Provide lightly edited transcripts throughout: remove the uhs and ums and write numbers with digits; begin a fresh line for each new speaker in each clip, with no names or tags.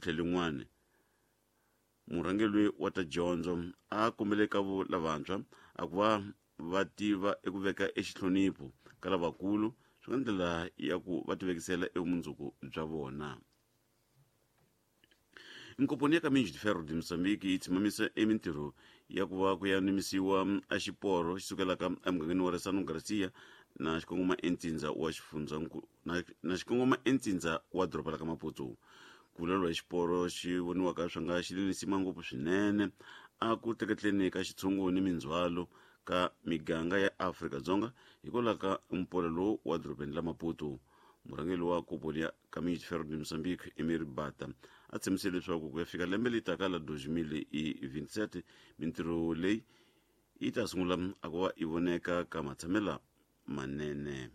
tlhelin'wana murhangeri wa ta dyondzo a kombele ka lavantshwa a ku va tiva eku veka exihlonipho ka lavakulu swi nga ndlela ya ku va tivekisela vumundzuku bya vona. Inkomponi ya Caminhos de Ferro de Moçambique yi tshimamisa mintirho ya ku va ku ya nimisiwa a xiporo xi sukelaka emugangeni wa Ressano Garcia na xikongoma entindza wa na xikongoma entindza wa doroba la ka Maputo. Ku vulavuriwa hi xiporo xi voniwaka swi nga xi linisima ngopfu swinene a ku teketleni ka xitshungu ni mindzwalo ka miganga ya Afrika-Dzonga hikwalaho ka mpfula lowu wa dorobeni la Maputo. Murhangeri wa nkomponi ya Caminhos de Ferro de Moçambique Emir Bata a tshembise leswaku ku ya fika lembe litaka la 2027 mintirho leyi yi ta sungula a ku va yi voneka ka matshamela manene.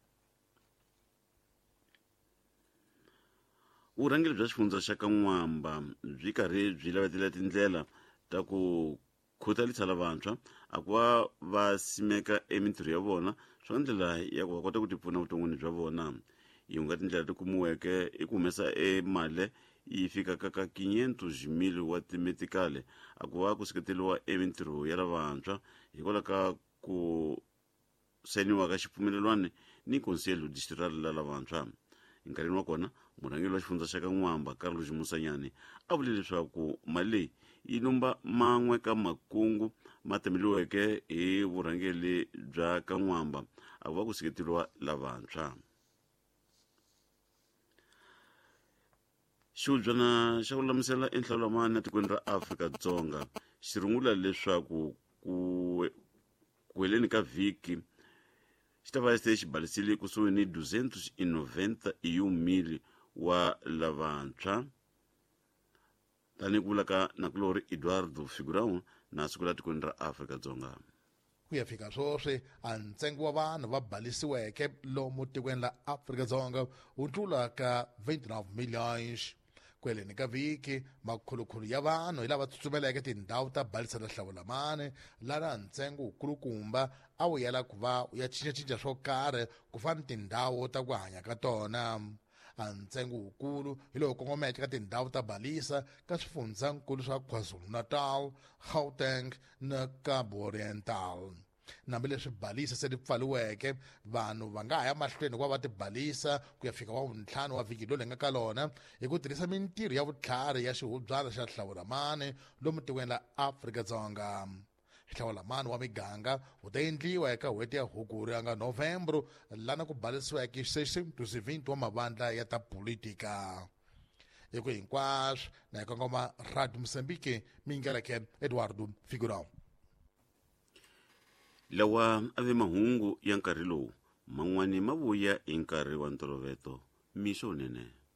Vurhangeri bya xifundza xa ka N'wamba byi karhi byi lavetela tindlela ta ku khutalerisa lavantshwa a ku va simeka mintirho ya vona swi nga ndlela ya ku va kota ku tipfuna vuton'wini bya vona. Yi nga tindlela ti kumiweke i ku humesa mali yi fikaka ka 500 mil wa timetikale a ku va ku seketeriwa mintirho ya lavantshwa hikwalaho ka ku sayiniwa ka xipfumelelwana ni konselo distrital la lavantshwa. Enkarhini wa kona murhangeri wa xifundza xa ka N'wamba Carlos Musanyani a vule leswaku mali leyi yi lomba man'we ka makungu ma tameliweke hi vurhangeri bya ka N'wamba a ku va ku seketeriwa lavantshwa. Xihubyana xa ku lamisela enhlawulamani etikweni ra Afrika-Dzonga xi rungula leswaku ku heleni ka vhiki xi ta va xi balisile kusuhi ni 291 mil wa lavantshwa tanihi ku vula ka nakulori Eduardo Figurão na siku la tikweni ra Afrika-Dzonga.
Ku ya fika swoswi a ntsengo wa vanhu va balisiweke lomu tikweni la Afrika-Dzonga wu tlula ka 29 milhões. Ku heleni ka vhiki makhulukhulu ya vanhu hi lava tsutsumeleke tindhawu ta balisa na nhlawulamani lana ntsengo wukulukumba a wu yela ku va ya cincacinca swo karhi ku fana tindhawu ta ku hanya ka tona. A ntsengo wukulu hi lowu kongomeke ka tindhawu ta balisa ka swifundzankulu swa KwaZulu-Natal, Gauteng na Cabo Oriental. Nambileswi balisa se ti pfaliweke vanhu va nga ha ya mahlweni ku va va ti balisa ku ya fika wa vuntlhanu wa vhiki lowu hi nga ka lona hi ku tirhisa mintirho ya vutlhari ya xihubyana xa nhlawulamani lomu tikweni la Afrika-Dzonga. Nhlawulamani wa miganga wu ta endliwa eka n'hweti ya Hukuri anga November lana ku balisiweke 620 wa mavandla ya ta politika. Hi ku hinkwaswo na hi kongoma Radio Moçambique mingeleke Eduardo Figurão.
Lawa ave mahungu ya nkarhi lowu man'wani ma vuya hi nkarhi wa ntolovelo misonene.